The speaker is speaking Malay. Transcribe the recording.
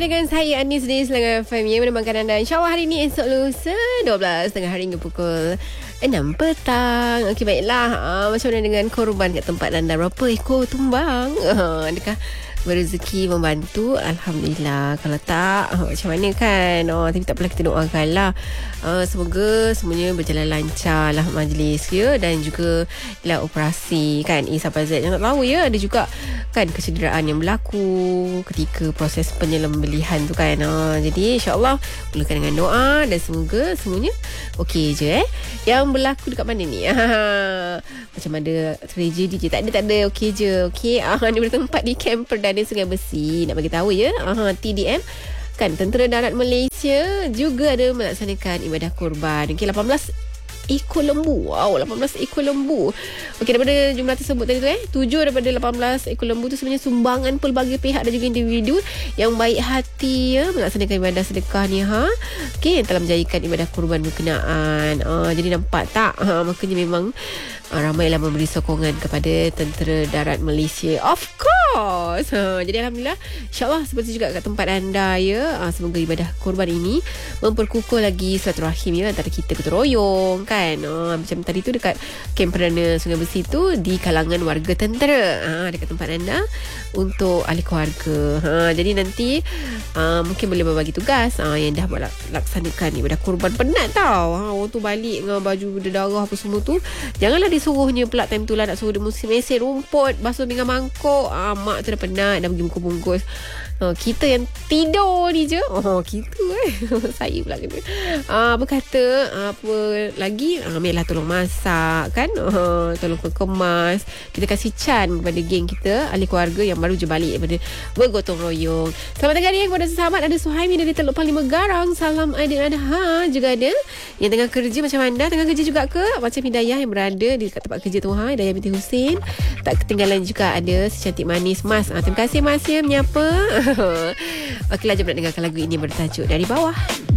dengan saya Anis di Selangor FM yang menemankan anda. InsyaAllah hari ini esok lusa 12 tengah hari hingga pukul 6 petang. Okey, baiklah. Macam mana dengan korban kat tempat anda? Berapa ekor tumbang? Adakah berrezeki membantu? Alhamdulillah. Kalau tak, macam mana kan? Tapi tak apalah, kita doakan lah. Semoga semuanya berjalan lancar lah majlis ya, dan juga lah operasi kan sampai Z. Yang tak tahu ya, ada juga kan kecederaan yang berlaku ketika proses penyembelihan tu kan. Jadi insyaAllah mulakan dengan doa dan semoga semuanya okey je. Yang berlaku dekat mana ni? Macam ada tragedi je. Tak ada okey je. Okey. Ni bertempat di Kem Perdana Sungai Besi. Nak bagi tahu ya. TDM kan, Tentera Darat Malaysia juga ada melaksanakan ibadah korban. Okey, 18 ekor lembu. Wow, 18 ekor lembu. Okey, daripada jumlah tersebut tadi tu 7 daripada 18 ekor lembu tu sebenarnya sumbangan pelbagai pihak dan juga individu yang baik hati ya, melaksanakan ibadah sedekah ni okey, yang telah menjayakan ibadah kurban berkenaan. Jadi nampak tak? Maknanya memang ramailah memberi sokongan kepada Tentera Darat Malaysia. Of course. Jadi alhamdulillah, insyaAllah seperti juga kat tempat anda ya. Semoga ibadah kurban ini memperkukuh lagi silaturahim ya, antara kita gotong royong kan. Macam tadi tu dekat Kem Perdana Sungai Besi tu, di kalangan warga tentera dekat tempat anda untuk ahli keluarga. Jadi nanti mungkin boleh berbagi tugas yang dah laksanakan ibadah kurban. Penat tau orang tu balik dengan baju berdarah apa semua tu. Janganlah disuruhnya pula time tu lah, nak suruh dia mesin rumput, basuh pinggan mangkuk. Mak tu dah penat, dah pergi bungkus. Kita yang tidur ni je. Kita saya pula kena berkata apa lagi, ambillah tolong masak kan, tolong kemas. Kita kasih can kepada geng kita, ahli keluarga yang baru je balik daripada bergotong royong. Selamat tengah hari kepada sahabat. Ada Suhaimi dari Teluk Panglima Garang. Salam Aidiladha. Juga ada yang tengah kerja macam anda. Tengah kerja juga ke? Macam Hidayah yang berada di tempat kerja tu, Hidayah binti Husin. Tak ketinggalan juga ada si cantik manis Mas. Terima kasih Mas ya menyapa. Okeylah, jom nak dengarkan lagu ini bertajuk Dari Bawah.